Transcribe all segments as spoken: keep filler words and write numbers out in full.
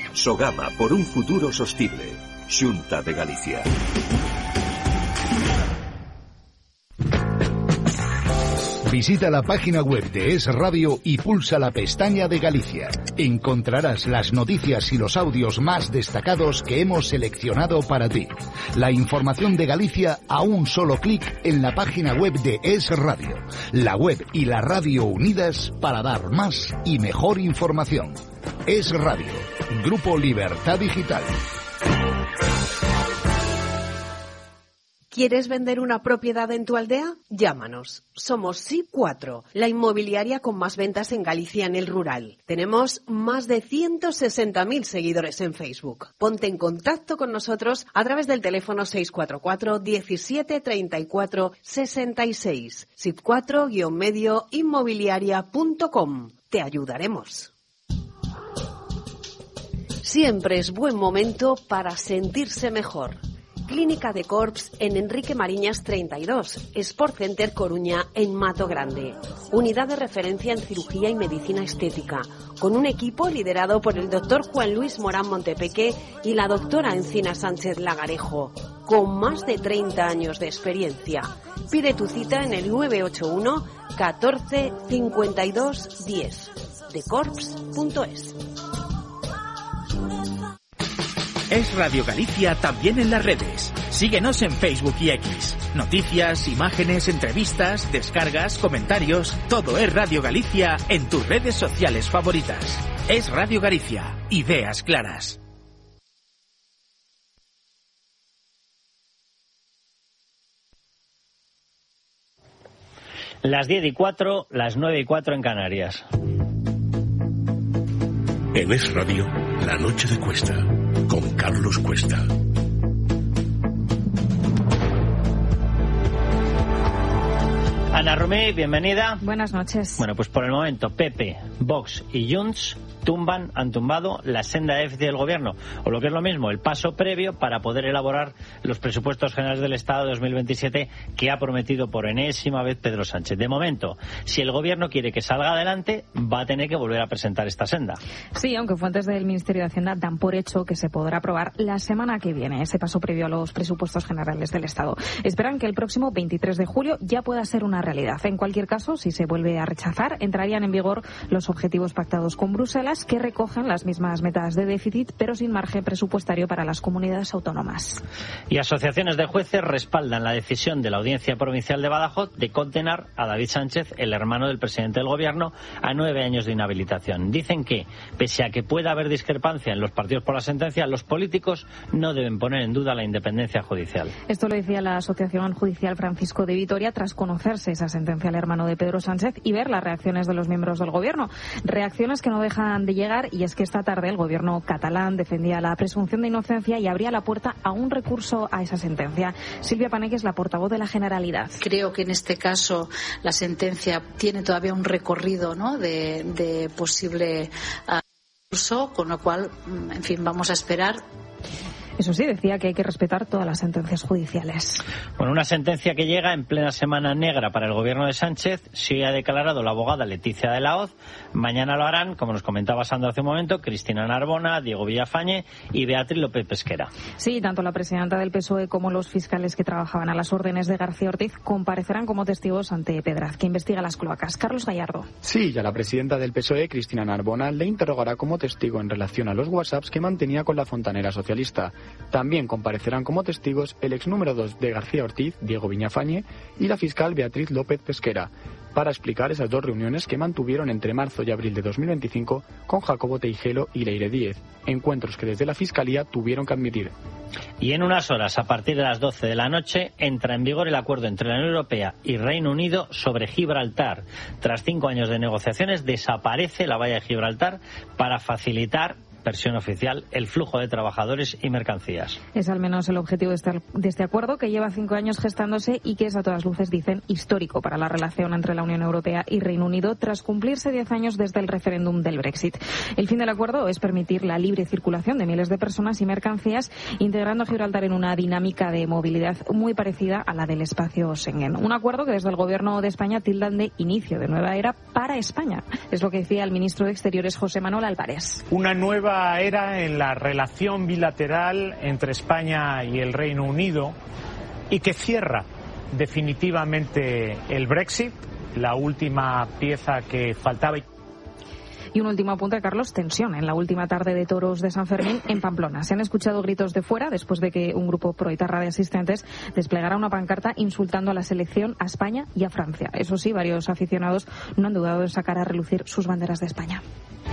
Sogama por un futuro sostible. Xunta de Galicia. Visita la página web de Es Radio y pulsa la pestaña de Galicia. Encontrarás las noticias y los audios más destacados que hemos seleccionado para ti. La información de Galicia a un solo clic en la página web de Es Radio. La web y la radio unidas para dar más y mejor información. Es Radio. Grupo Libertad Digital. ¿Quieres vender una propiedad en tu aldea? Llámanos. Somos SI cuatro, la inmobiliaria con más ventas en Galicia en el rural. Tenemos más de ciento sesenta mil seguidores en Facebook. Ponte en contacto con nosotros a través del teléfono seis cuatro cuatro, diecisiete, treinta y cuatro, sesenta y seis. SI cuatro guion medio inmobiliaria punto com. Te ayudaremos. Siempre es buen momento para sentirse mejor. Clínica de Corps en Enrique Mariñas treinta y dos, Sport Center Coruña en Mato Grande. Unidad de referencia en cirugía y medicina estética, con un equipo liderado por el doctor Juan Luis Morán Montepeque y la doctora Encina Sánchez Lagarejo, con más de treinta años de experiencia. Pide tu cita en el nueve ocho uno, catorce, cincuenta y dos, diez, de corps punto es. Es Radio Galicia también en las redes. Síguenos en Facebook y X. Noticias, imágenes, entrevistas, descargas, comentarios. Todo es Radio Galicia en tus redes sociales favoritas. Es Radio Galicia. Ideas claras. Las diez y cuatro, las nueve y cuatro en Canarias. En Es Radio, La Noche de Cuesta, con Carlos Cuesta. Ana Romé, bienvenida. Buenas noches. Bueno, pues por el momento, P P, Vox y Junts tumban, han tumbado la senda de déficit del gobierno, o lo que es lo mismo, el paso previo para poder elaborar los presupuestos generales del Estado de dos mil veintisiete que ha prometido por enésima vez Pedro Sánchez. De momento, si el gobierno quiere que salga adelante, va a tener que volver a presentar esta senda. Sí, aunque fuentes del Ministerio de Hacienda dan por hecho que se podrá aprobar la semana que viene, ese paso previo a los presupuestos generales del Estado. Esperan que el próximo veintitrés de julio ya pueda ser una realidad. En cualquier caso, si se vuelve a rechazar, entrarían en vigor los objetivos pactados con Bruselas, que recogen las mismas metas de déficit, pero sin margen presupuestario para las comunidades autónomas. Y asociaciones de jueces respaldan la decisión de la Audiencia Provincial de Badajoz de condenar a David Sánchez, el hermano del presidente del Gobierno, a nueve años de inhabilitación. Dicen que, pese a que pueda haber discrepancia en los partidos por la sentencia, los políticos no deben poner en duda la independencia judicial. Esto lo decía la Asociación Judicial Francisco de Vitoria tras conocerse esa sentencia al hermano de Pedro Sánchez y ver las reacciones de los miembros del Gobierno. Reacciones que no dejan de llegar, y es que esta tarde el gobierno catalán defendía la presunción de inocencia y abría la puerta a un recurso a esa sentencia. Silvia Paneque es la portavoz de la Generalidad. Creo que en este caso la sentencia tiene todavía un recorrido, ¿no?, de, de posible uh, recurso, con lo cual, en fin, vamos a esperar. Eso sí, decía que hay que respetar todas las sentencias judiciales. Bueno, una sentencia que llega en plena semana negra para el gobierno de Sánchez. Sí ha declarado la abogada Leticia de la Hoz. Mañana lo harán, como nos comentaba Sandra hace un momento, Cristina Narbona, Diego Villafañe y Beatriz López Pesquera. Sí, tanto la presidenta del P S O E como los fiscales que trabajaban a las órdenes de García Ortiz comparecerán como testigos ante Pedraz, que investiga las cloacas. Carlos Gallardo. Sí, ya la presidenta del P S O E, Cristina Narbona, le interrogará como testigo en relación a los WhatsApps que mantenía con la fontanera socialista. También comparecerán como testigos el ex número dos de García Ortiz, Diego Villafañe, y la fiscal Beatriz López Pesquera, para explicar esas dos reuniones que mantuvieron entre marzo y abril de dos mil veinticinco con Jacobo Teijelo y Leire Díez, encuentros que desde la Fiscalía tuvieron que admitir. Y en unas horas, a partir de las doce de la noche, entra en vigor el acuerdo entre la Unión Europea y Reino Unido sobre Gibraltar. Tras cinco años de negociaciones, desaparece la valla de Gibraltar para facilitar, versión oficial, el flujo de trabajadores y mercancías. Es al menos el objetivo de este, de este acuerdo, que lleva cinco años gestándose y que es a todas luces, dicen, histórico para la relación entre la Unión Europea y Reino Unido tras cumplirse diez años desde el referéndum del Brexit. El fin del acuerdo es permitir la libre circulación de miles de personas y mercancías, integrando a Gibraltar en una dinámica de movilidad muy parecida a la del espacio Schengen. Un acuerdo que desde el Gobierno de España tildan de inicio de nueva era para España. Es lo que decía el ministro de Exteriores, José Manuel Álvarez. Una nueva nueva era en la relación bilateral entre España y el Reino Unido y que cierra definitivamente el Brexit, la última pieza que faltaba. Y un último apunte, Carlos, tensión en la última tarde de toros de San Fermín en Pamplona. Se han escuchado gritos de fuera después de que un grupo proetarra de asistentes desplegara una pancarta insultando a la selección, a España y a Francia. Eso sí, varios aficionados no han dudado en sacar a relucir sus banderas de España.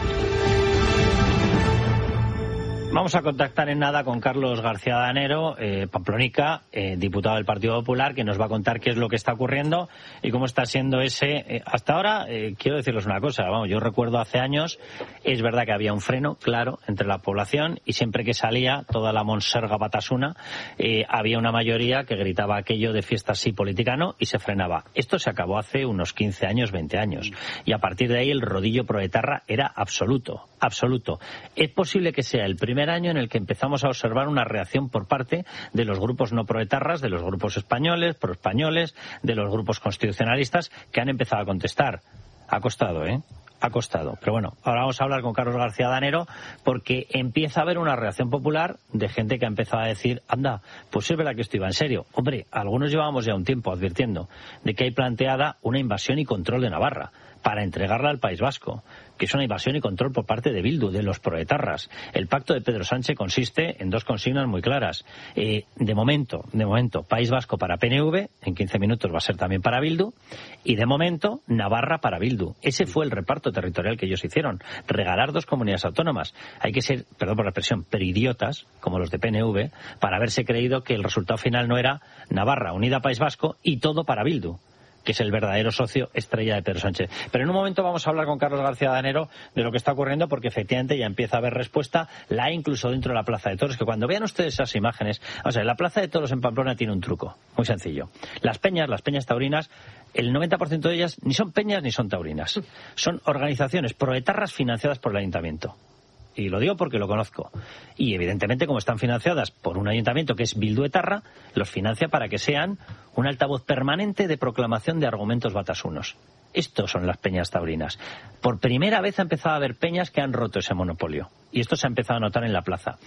Vamos a contactar en nada con Carlos García Danero, eh, pamplonica, eh, diputado del Partido Popular, que nos va a contar qué es lo que está ocurriendo y cómo está siendo ese... Eh, hasta ahora, eh, quiero decirles una cosa, vamos, yo recuerdo hace años, es verdad que había un freno, claro, entre la población y siempre que salía toda la monserga batasuna, eh, había una mayoría que gritaba aquello de fiesta sí, política no, y se frenaba. Esto se acabó hace unos quince años, veinte años, y a partir de ahí el rodillo proetarra era absoluto, absoluto. Es posible que sea el primer año en el que empezamos a observar una reacción por parte de los grupos no proetarras, de los grupos españoles, proespañoles, de los grupos constitucionalistas que han empezado a contestar. Ha costado, ¿eh? Ha costado. Pero bueno, ahora vamos a hablar con Carlos García Danero porque empieza a haber una reacción popular de gente que ha empezado a decir, anda, pues es verdad que esto iba en serio. Hombre, algunos llevábamos ya un tiempo advirtiendo de que hay planteada una invasión y control de Navarra para entregarla al País Vasco, que es una invasión y control por parte de Bildu, de los proetarras. El pacto de Pedro Sánchez consiste en dos consignas muy claras. Eh, de momento, de momento, País Vasco para P N V, en quince minutos va a ser también para Bildu, y de momento, Navarra para Bildu. Ese fue el reparto territorial que ellos hicieron, regalar dos comunidades autónomas. Hay que ser, perdón por la expresión, pero idiotas, como los de P N V, para haberse creído que el resultado final no era Navarra unida a País Vasco y todo para Bildu, que es el verdadero socio estrella de Pedro Sánchez. Pero en un momento vamos a hablar con Carlos García Danero de lo que está ocurriendo, porque efectivamente ya empieza a haber respuesta, la hay incluso dentro de la Plaza de Toros, que cuando vean ustedes esas imágenes, o sea, la Plaza de Toros en Pamplona tiene un truco, muy sencillo. Las peñas, las peñas taurinas, el noventa por ciento de ellas ni son peñas ni son taurinas. Son organizaciones proetarras financiadas por el ayuntamiento. Y lo digo porque lo conozco. Y evidentemente, como están financiadas por un ayuntamiento que es Bildu etarra, los financia para que sean un altavoz permanente de proclamación de argumentos batasunos. Estos son las peñas taurinas. Por primera vez ha empezado a haber peñas que han roto ese monopolio. Y esto se ha empezado a notar en la plaza.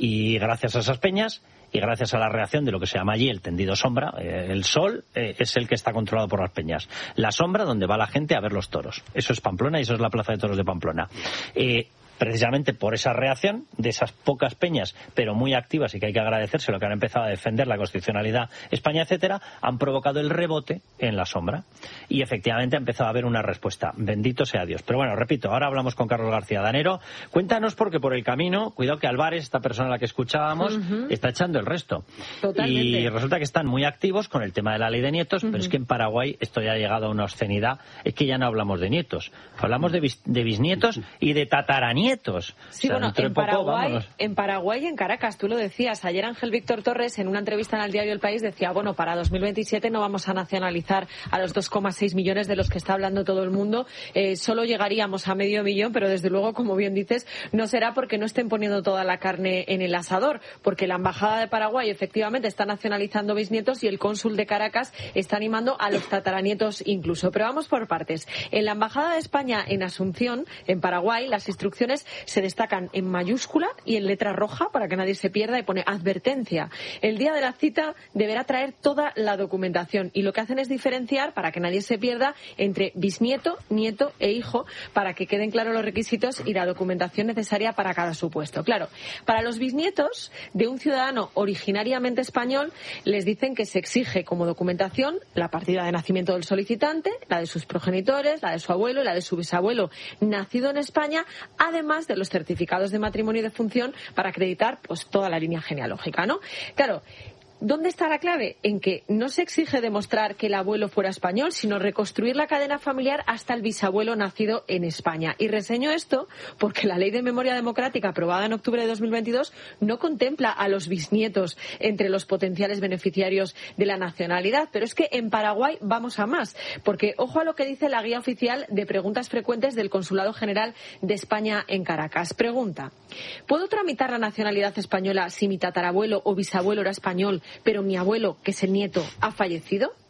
Y gracias a esas peñas, y gracias a la reacción de lo que se llama allí el tendido sombra, eh, el sol eh, es el que está controlado por las peñas. La sombra donde va la gente a ver los toros. Eso es Pamplona y eso es la Plaza de Toros de Pamplona. Eh... Precisamente por esa reacción de esas pocas peñas, pero muy activas y que hay que agradecerse lo que han empezado a defender la constitucionalidad España, etcétera, han provocado el rebote en la sombra. Y efectivamente ha empezado a haber una respuesta. Bendito sea Dios. Pero bueno, repito, ahora hablamos con Carlos García Danero. Cuéntanos, porque por el camino, cuidado que Álvarez, esta persona a la que escuchábamos, uh-huh. está echando el resto. Totalmente. Y resulta que están muy activos con el tema de la ley de nietos, uh-huh. pero es que en Paraguay esto ya ha llegado a una obscenidad. Es que ya no hablamos de nietos, hablamos de, bis, de bisnietos y de tataranietos. Nietos. Sí, o sea, bueno, en Paraguay, poco, en Paraguay y en Caracas, tú lo decías. Ayer Ángel Víctor Torres, en una entrevista en el diario El País, decía, bueno, para dos mil veintisiete no vamos a nacionalizar a los dos coma seis millones de los que está hablando todo el mundo. Eh, solo llegaríamos a medio millón, pero desde luego, como bien dices, no será porque no estén poniendo toda la carne en el asador, porque la Embajada de Paraguay efectivamente está nacionalizando bisnietos y el cónsul de Caracas está animando a los tataranietos incluso. Pero vamos por partes. En la Embajada de España en Asunción, en Paraguay, las instrucciones se destacan en mayúscula y en letra roja para que nadie se pierda, y pone advertencia. El día de la cita deberá traer toda la documentación, y lo que hacen es diferenciar, para que nadie se pierda, entre bisnieto, nieto e hijo, para que queden claros los requisitos y la documentación necesaria para cada supuesto. Claro, para los bisnietos de un ciudadano originariamente español les dicen que se exige como documentación la partida de nacimiento del solicitante, la de sus progenitores, la de su abuelo y la de su bisabuelo nacido en España, además de los certificados de matrimonio y de función para acreditar pues toda la línea genealógica, ¿no? Claro, ¿dónde está la clave? En que no se exige demostrar que el abuelo fuera español, sino reconstruir la cadena familiar hasta el bisabuelo nacido en España. Y reseño esto porque la Ley de Memoria Democrática, aprobada en octubre de dos mil veintidós, no contempla a los bisnietos entre los potenciales beneficiarios de la nacionalidad. Pero es que en Paraguay vamos a más, porque ojo a lo que dice la guía oficial de preguntas frecuentes del Consulado General de España en Caracas. Pregunta: ¿puedo tramitar la nacionalidad española si mi tatarabuelo o bisabuelo era español, pero mi abuelo, que es el nieto, ha fallecido?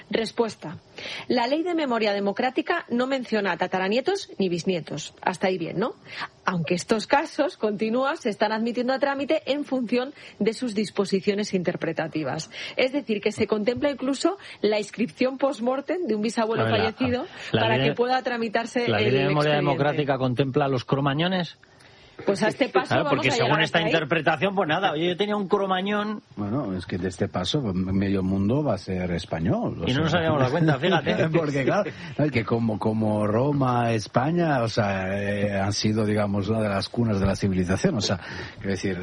Respuesta. La ley de memoria democrática no menciona tataranietos ni bisnietos. Hasta ahí bien, ¿no? Aunque estos casos, continúa, se están admitiendo a trámite en función de sus disposiciones interpretativas. Es decir, que se contempla incluso la inscripción post-mortem de un bisabuelo ver, fallecido la, la para de, que pueda tramitarse ¿La ley de memoria democrática contempla los cromañones? Pues a este paso claro, vamos porque a según esta ahí. interpretación, pues nada, oye, yo tenía un cromañón. Bueno, es que de este paso medio mundo va a ser español. Y no sea, nos habíamos dado cuenta, fíjate. Porque claro, es que como, como Roma, España, o sea, eh, han sido, digamos, una de las cunas de la civilización. O sea, quiero decir,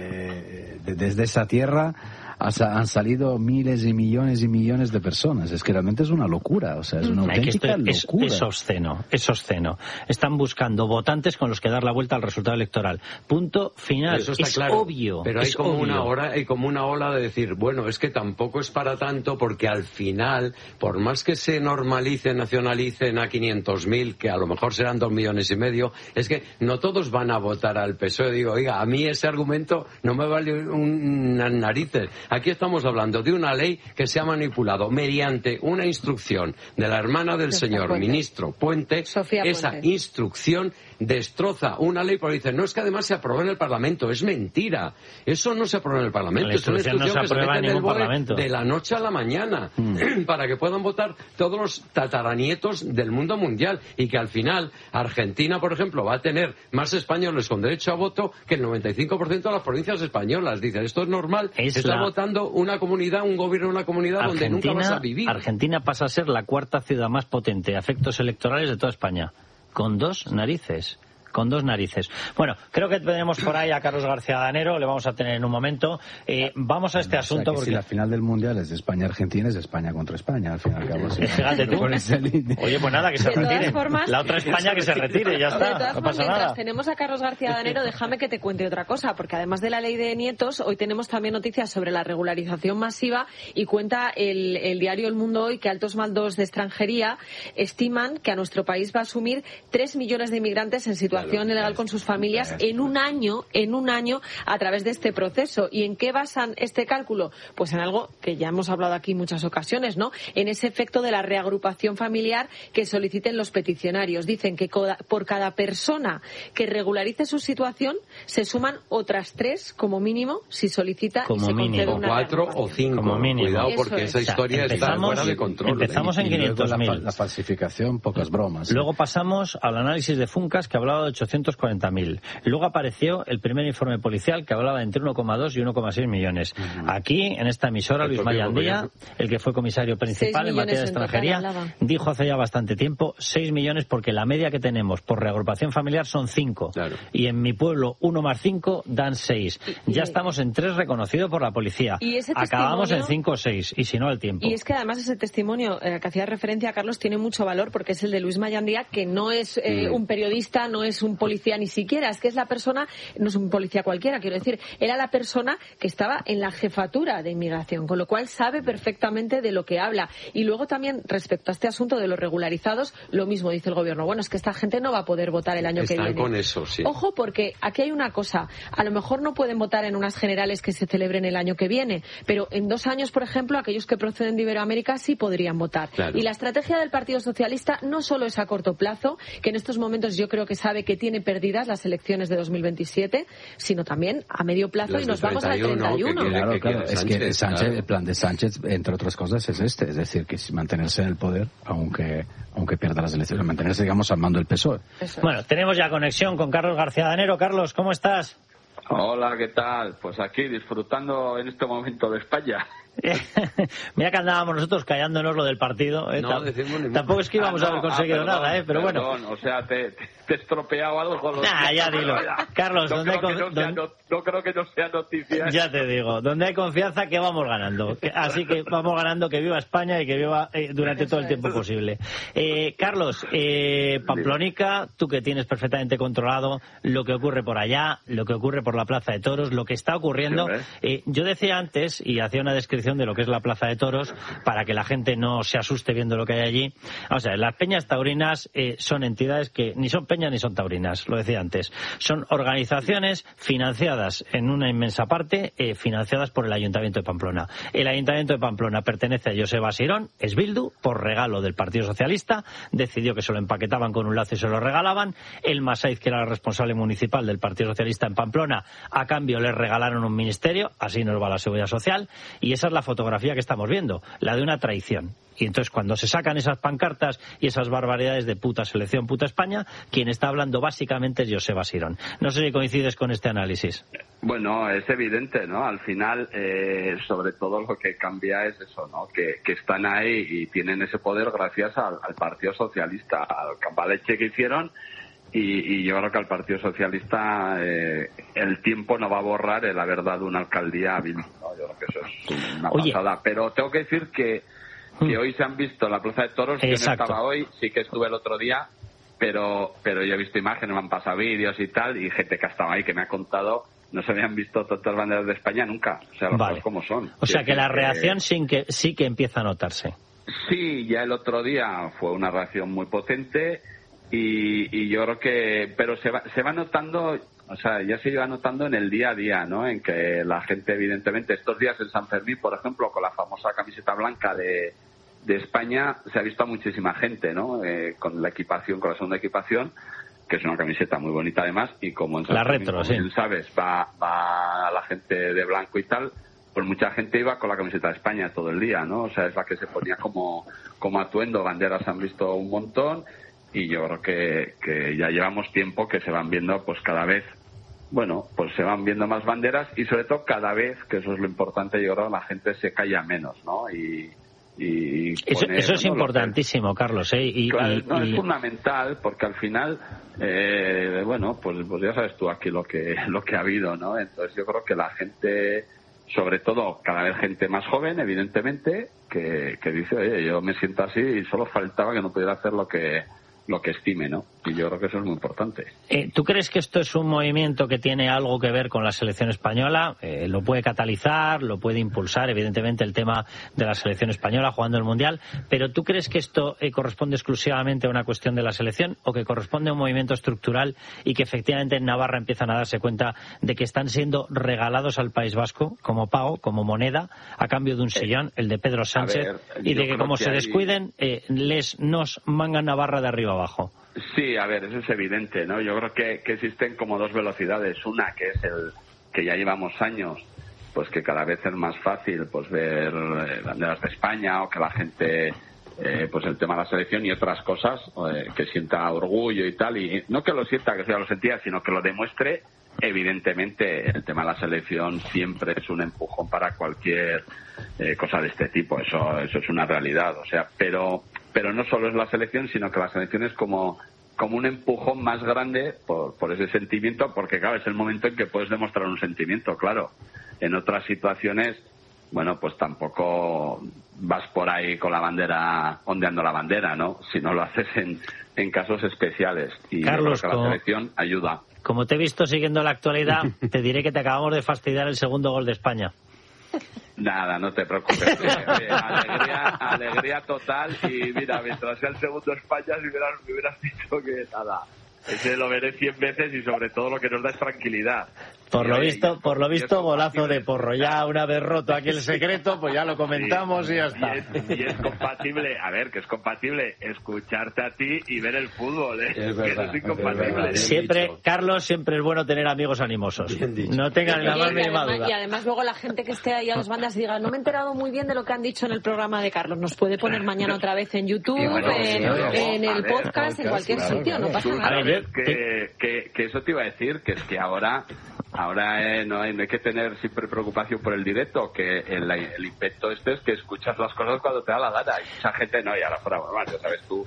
eh, de, desde esa tierra han salido miles y millones y millones de personas. Es que realmente es una locura, o sea, es una mm. auténtica es, locura. Es obsceno, es obsceno. Están buscando votantes con los que dar la vuelta al resultado electoral. Punto final. Eso está es claro, obvio. Pero hay es como obvio. una hora, hay como una ola de decir, bueno, es que tampoco es para tanto, porque al final, por más que se normalicen, nacionalicen a quinientos mil, que a lo mejor serán dos millones y medio, es que no todos van a votar al P S O E. Digo, oiga, a mí ese argumento no me vale unas narices. Aquí estamos hablando de una ley que se ha manipulado mediante una instrucción de la hermana del Sofía señor Puente. ministro Puente. Sofía Esa Puente. instrucción destroza una ley porque dicen, no, es que además se aprobó en el Parlamento. Es mentira. Eso no se aprobó en el Parlamento. La es una instrucción no que se se mete en el B O E Parlamento. de la noche a la mañana mm. para que puedan votar todos los tataranietos del mundo mundial y que al final Argentina, por ejemplo, va a tener más españoles con derecho a voto que el noventa y cinco por ciento de las provincias españolas. Dicen, esto es normal. Es Está la... votando una comunidad, un gobierno de una comunidad Argentina, donde nunca vas a vivir. Argentina pasa a ser la cuarta ciudad más potente a efectos electorales de toda España, con dos narices. Con dos narices. Bueno, creo que tenemos por ahí a Carlos García Danero, le vamos a tener en un momento. Eh, vamos a este o sea, asunto que porque... si la final del Mundial es de España-Argentina, es de España contra España, al fin y al cabo. Sí. Fíjate tú. Oye, pues nada, que se retire. Formas, la otra España que se retire, ya está. De todas no formas, pasa mientras nada. tenemos a Carlos García Danero, déjame que te cuente otra cosa, porque además de la ley de nietos, hoy tenemos también noticias sobre la regularización masiva y cuenta el, el diario El Mundo hoy que altos mandos de extranjería estiman que a nuestro país va a asumir tres millones de inmigrantes en situación ilegal con sus familias en un año, en un año a través de este proceso. ¿Y en qué basan este cálculo? Pues en algo que ya hemos hablado aquí en muchas ocasiones, ¿no? En ese efecto de la reagrupación familiar que soliciten los peticionarios. Dicen que por cada persona que regularice su situación se suman otras tres como mínimo si solicita como y se mínimo. concede una cuatro o cinco. Como mínimo. Cuidado Eso porque es. esa historia o sea, está fuera de control. Empezamos ¿eh? en quinientos mil. La, la falsificación, pocas bromas. Luego pasamos al análisis de Funcas que hablaba de ochocientos cuarenta mil. Luego apareció el primer informe policial que hablaba de entre uno coma dos y uno coma seis millones. Uh-huh. Aquí, en esta emisora, Luis Mayandía, el que fue comisario principal en materia de extranjería, dijo hace ya bastante tiempo seis millones porque la media que tenemos por reagrupación familiar son cinco. Claro. Y en mi pueblo, uno más cinco dan seis. Y, ya y, estamos en tres reconocido por la policía. Y ese Acabamos en cinco o seis, y si no, al tiempo. Y es que además ese testimonio eh, que hacía referencia a Carlos tiene mucho valor porque es el de Luis Mayandía, que no es eh, mm. un periodista, no es un policía ni siquiera, es que es la persona, no es un policía cualquiera, quiero decir, era la persona que estaba en la jefatura de inmigración, con lo cual sabe perfectamente de lo que habla. Y luego también, respecto a este asunto de los regularizados, lo mismo dice el gobierno. Bueno, es que esta gente no va a poder votar el año Están que viene. Con eso, sí. Ojo, porque aquí hay una cosa. A lo mejor no pueden votar en unas generales que se celebren el año que viene, pero en dos años, por ejemplo, aquellos que proceden de Iberoamérica sí podrían votar. Claro. Y la estrategia del Partido Socialista no solo es a corto plazo, que en estos momentos yo creo que sabe que tiene perdidas las elecciones de dos mil veintisiete, sino también a medio plazo y nos vamos al treinta y uno. Que claro, que claro, es que Sánchez, claro. el plan de Sánchez, entre otras cosas, es este, es decir, que mantenerse en el poder, aunque aunque pierda las elecciones, mantenerse, digamos, al mando del P S O E. Eso es. Bueno, tenemos ya conexión con Carlos García Danero. Carlos, ¿cómo estás? Hola, ¿qué tal? Pues aquí disfrutando en este momento de España. Mira que andábamos nosotros callándonos lo del partido. ¿eh? No, decimos ni Tampoco es que íbamos ah, no, a haber conseguido ah, perdón, nada, ¿eh? Pero perdón, bueno. O sea, te, te, te he estropeado algo con los... Nah, ya dilo. Carlos, no ¿dónde hay creo, con... que no, sea, no, no creo que no sea noticia. Ya te digo, donde hay confianza que vamos ganando. Así que vamos ganando, que viva España y que viva eh, durante todo el tiempo posible. Eh, Carlos, eh, Pamplónica, tú que tienes perfectamente controlado lo que ocurre por allá, lo que ocurre por la Plaza de Toros, lo que está ocurriendo. Eh, yo decía antes, y hacía una descripción descripción de lo que es la Plaza de Toros para que la gente no se asuste viendo lo que hay allí. O sea, las peñas taurinas eh, son entidades que ni son peñas ni son taurinas, lo decía antes. Son organizaciones financiadas en una inmensa parte, eh, financiadas por el Ayuntamiento de Pamplona. El Ayuntamiento de Pamplona pertenece a Joseba Sirón, es Bildu, por regalo del Partido Socialista, decidió que se lo empaquetaban con un lazo y se lo regalaban. El Masaiz, que era el responsable municipal del Partido Socialista en Pamplona, a cambio les regalaron un ministerio, así nos va la Seguridad Social, y esa es la fotografía que estamos viendo, la de una traición. Y entonces cuando se sacan esas pancartas y esas barbaridades de puta selección, puta España, quien está hablando básicamente es Joseba Sirón. No sé si coincides con este análisis. Bueno, es evidente, ¿no? Al final, eh, sobre todo lo que cambia es eso, ¿no? Que, que están ahí y tienen ese poder gracias al, al Partido Socialista, al cambaleche que hicieron. Y, y yo creo que al Partido Socialista eh, el tiempo no va a borrar el haber dado una alcaldía a Bildu, ¿no? Yo creo que eso es una Oye. pasada. Pero tengo que decir que que hoy se han visto en la Plaza de Toros. Exacto. Yo no estaba hoy, sí que estuve el otro día, pero pero yo he visto imágenes, me han pasado vídeos y tal, y gente que ha estado ahí que me ha contado, no se habían visto todas las banderas de España nunca, o sea, las Vale. cosas como son. O sea Sí, que la que- reacción sí que, sí que empieza a notarse. Sí, ya el otro día fue una reacción muy potente y, y yo creo que, pero se va, se va notando, o sea, ya se iba notando en el día a día, ¿no? En que la gente, evidentemente, estos días en San Fermín, por ejemplo, con la famosa camiseta blanca de de España, se ha visto a muchísima gente, ¿no? Eh, con la equipación, con la segunda equipación, que es una camiseta muy bonita además, y como en San La Fermín, retro, como sí. bien sabes, va, va la gente de blanco y tal, pues mucha gente iba con la camiseta de España todo el día, ¿no? O sea, es la que se ponía como, como atuendo, banderas se han visto un montón, y yo creo que, que ya llevamos tiempo que se van viendo pues cada vez, bueno, pues se van viendo más banderas, y sobre todo cada vez, que eso es lo importante, yo creo que la gente se calla menos, ¿no? Y Y Eso, poner, eso es ¿no? importantísimo, Carlos. ¿eh? Y, Claro, y- no, y- es fundamental porque al final, eh, bueno, pues, pues ya sabes tú aquí lo que lo que ha habido, ¿no? Entonces yo creo que la gente, sobre todo cada vez gente más joven, evidentemente, que, que dice, oye, yo me siento así y solo faltaba que no pudiera hacer lo que lo que estime, ¿no? Y yo creo que eso es muy importante. Eh, ¿Tú crees que esto es un movimiento que tiene algo que ver con la selección española? Eh, ¿Lo puede catalizar, lo puede impulsar, evidentemente, el tema de la selección española jugando el Mundial? ¿Pero tú crees que esto eh, corresponde exclusivamente a una cuestión de la selección o que corresponde a un movimiento estructural y que efectivamente en Navarra empiezan a darse cuenta de que están siendo regalados al País Vasco como pago, como moneda, a cambio de un sillón, el de Pedro Sánchez, ver, y yo de que creo como que se hay- descuiden, eh, les nos mangan Navarra de arriba abajo? Sí, a ver, eso es evidente, ¿no? Yo creo que, que existen como dos velocidades. Una que es el que ya llevamos años, pues que cada vez es más fácil pues ver eh, banderas de España o que la gente, eh, pues el tema de la selección y otras cosas, eh, que sienta orgullo y tal. Y no que lo sienta, que sea lo sentía, sino que lo demuestre. Evidentemente, el tema de la selección siempre es un empujón para cualquier eh, cosa de este tipo. Eso, eso es una realidad. O sea, pero, pero no solo es la selección, sino que la selección es como, como un empujón más grande por, por ese sentimiento, porque claro, es el momento en que puedes demostrar un sentimiento, claro. En otras situaciones, bueno, pues tampoco vas por ahí con la bandera, ondeando la bandera, ¿no? Si no lo haces en, en casos especiales. Y yo Carlos, creo que como- la selección ayuda. Como te he visto siguiendo la actualidad, te diré que te acabamos de fastidiar el segundo gol de España. Nada, no te preocupes. Eh, eh, alegría, alegría total. Y mira, mientras sea el segundo España, si hubieras, me hubieras dicho que nada. Ese lo veré cien veces y sobre todo lo que nos da es tranquilidad. Por Y, lo oye, visto, y es- por lo y es visto, golazo compatible. de Porro. Ya una vez roto aquí el secreto, pues ya lo comentamos y ya está. Y es, y es compatible, a ver, que es compatible escucharte a ti y ver el fútbol, ¿eh? Es Que verdad, eso es incompatible. es Siempre, Carlos, siempre es bueno tener amigos animosos. No tengan la Oye, más y, mínima además, duda. y además luego la gente que esté ahí a las bandas diga, no me he enterado muy bien de lo que han dicho en el programa de Carlos. Nos puede poner mañana otra vez en YouTube, Y bueno, en, claro, en a el ver, podcast, en cualquier claro, sitio, no claro. pasa Tú nada. A ver, sabes que, que, que eso te iba a decir, que es que ahora ahora eh, no, hay, no hay que tener siempre preocupación por el directo, que el, el invento este es que escuchas las cosas cuando te da la gana. Y mucha gente no, y ahora fuera normal, ya sabes tú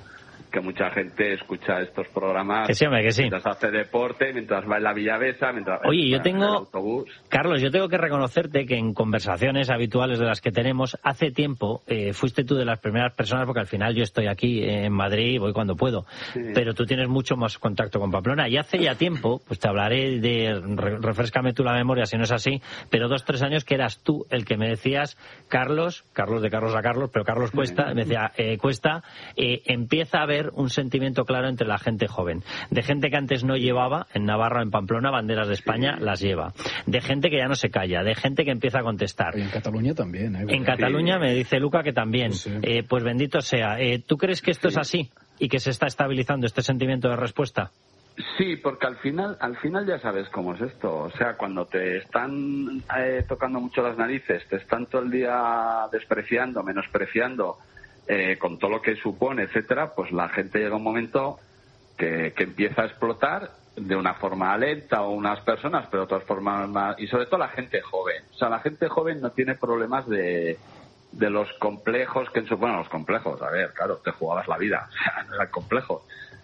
que mucha gente escucha estos programas que sí, hombre, que sí. mientras hace deporte, mientras va en la Villavesa, mientras Oye, yo va tengo, en el autobús. Carlos, yo tengo que reconocerte que en conversaciones habituales de las que tenemos, hace tiempo eh, fuiste tú de las primeras personas, porque al final yo estoy aquí en Madrid y voy cuando puedo, sí. pero tú tienes mucho más contacto con Pamplona, y hace ya tiempo, pues te hablaré de, re, refrescame tú la memoria si no es así, pero dos, tres años que eras tú el que me decías, Carlos, Carlos de Carlos a Carlos, pero Carlos Cuesta, sí. me decía, eh, Cuesta, eh, empieza a haber un sentimiento claro entre la gente joven, de gente que antes no llevaba en Navarra o en Pamplona banderas de España, sí. las lleva, de gente que ya no se calla, de gente que empieza a contestar. Y en Cataluña también. ¿eh? En Cataluña sí. me dice Luca que también. Sí. Eh, pues bendito sea. Eh, ¿Tú crees que esto sí. es así y que se está estabilizando este sentimiento de respuesta? Sí, porque al final, al final ya sabes cómo es esto. O sea, cuando te están eh, tocando mucho las narices, te están todo el día despreciando, menospreciando, Eh, con todo lo que supone, etcétera, pues la gente llega un momento que, que empieza a explotar de una forma lenta, o unas personas, pero de otras formas más, y sobre todo la gente joven. O sea, la gente joven no tiene problemas de, de los complejos que en su, bueno, los complejos, a ver, claro, te jugabas la vida, o sea, no era complejo.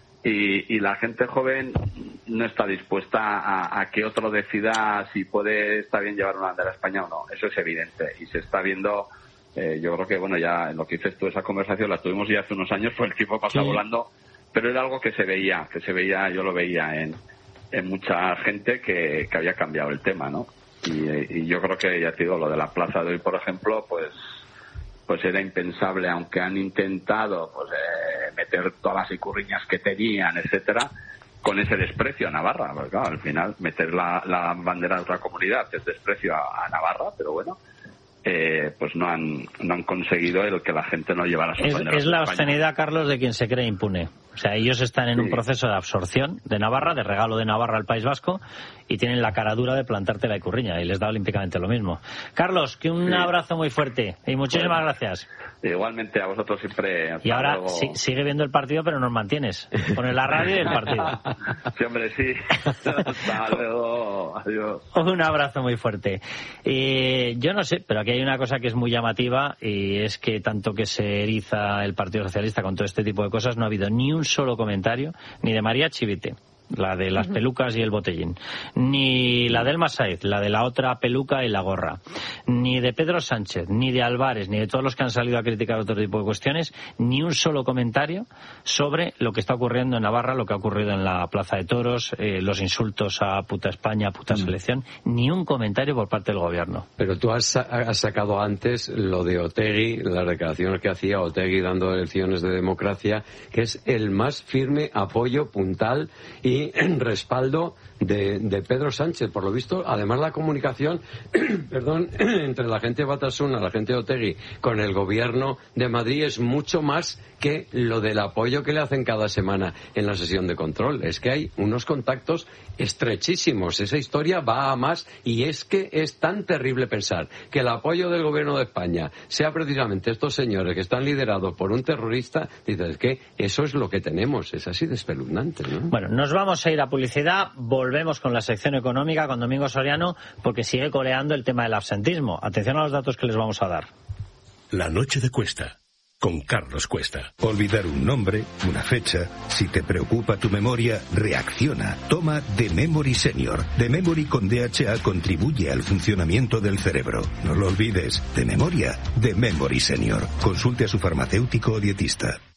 Y, y la gente joven no está dispuesta a, a que otro decida si puede, está bien llevar una bandera a España o no. Eso es evidente y se está viendo. Eh, yo creo que, bueno, ya lo que dices tú, esa conversación la tuvimos ya hace unos años, pues el tiempo pasa sí. volando, pero era algo que se veía, que se veía, yo lo veía en, en mucha gente que, que había cambiado el tema, ¿no? Y, y yo creo que, ya te digo, lo de la plaza de hoy, por ejemplo, pues pues era impensable, aunque han intentado pues eh, meter todas las icurriñas que tenían, etcétera, con ese desprecio a Navarra, porque claro, al final meter la, la bandera de otra comunidad es desprecio a, a Navarra, pero bueno, Eh, pues no han no han conseguido el que la gente no llevara sus banderas. Es la obscenidad, Carlos, de quien se cree impune. O sea, ellos están en sí. un proceso de absorción de Navarra, de regalo de Navarra al País Vasco, y tienen la cara dura de plantarte la icurriña, y les da olímpicamente lo mismo. Carlos, que un sí. abrazo muy fuerte, y muchísimas bueno, gracias. Igualmente, a vosotros siempre. Y ahora luego... sí, sigue viendo el partido, pero nos mantienes. Pones la radio y el partido. Sí, hombre, sí. Hasta luego. Adiós. Un abrazo muy fuerte. Eh, yo no sé, pero aquí hay una cosa que es muy llamativa, y es que tanto que se eriza el Partido Socialista con todo este tipo de cosas, no ha habido ni un solo comentario, ni de María Chivite, la de las pelucas y el botellín, ni la del Massaez, la de la otra peluca y la gorra, ni de Pedro Sánchez, ni de Álvarez, ni de todos los que han salido a criticar otro tipo de cuestiones, ni un solo comentario sobre lo que está ocurriendo en Navarra, lo que ha ocurrido en la Plaza de Toros, eh, los insultos a puta España, puta mm. selección, ni un comentario por parte del gobierno. Pero tú has, has sacado antes lo de Otegi, las declaraciones que hacía Otegi dando lecciones de democracia, que es el más firme apoyo puntal y respaldo de, de Pedro Sánchez. Por lo visto, además la comunicación perdón, entre la gente de Batasuna, la gente de Otegi, con el gobierno de Madrid es mucho más que lo del apoyo que le hacen cada semana en la sesión de control. Es que hay unos contactos estrechísimos. Esa historia va a más, y es que es tan terrible pensar que el apoyo del gobierno de España sea precisamente estos señores que están liderados por un terrorista. Dices que eso es lo que tenemos. Es así de espeluznante, ¿no? Bueno, nos vamos a ir a publicidad. Volvemos con la sección económica con Domingo Soriano, porque sigue coleando el tema del absentismo. Atención a los datos que les vamos a dar. La noche de Cuesta, con Carlos Cuesta. Olvidar un nombre, una fecha. Si te preocupa tu memoria, reacciona. Toma The Memory Senior. The Memory con D H A contribuye al funcionamiento del cerebro. No lo olvides. De memoria, The Memory Senior. Consulte a su farmacéutico o dietista.